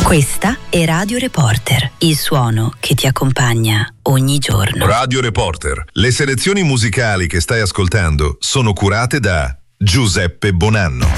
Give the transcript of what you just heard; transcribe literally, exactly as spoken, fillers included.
Questa è Radio Reporter, il suono che ti accompagna ogni giorno. Radio Reporter, le selezioni musicali che stai ascoltando sono curate da Giuseppe Bonanno.